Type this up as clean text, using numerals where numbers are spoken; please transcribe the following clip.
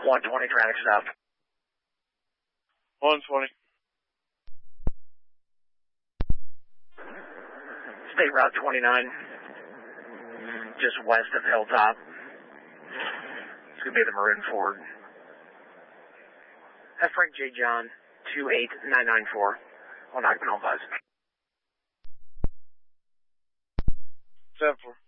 120 traffic stop. 120. State Route 29, just west of Hilltop. It's going to be the Maroon Ford. Have Frank J. John, 28994, on occupant on bus. 7-4.